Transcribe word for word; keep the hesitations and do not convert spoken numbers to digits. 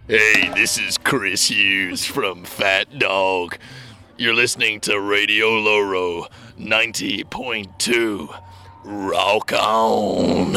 Hey, this is Chris Hughes from Fat Dog. You're listening to Radio Loro ninety point two. Rock on!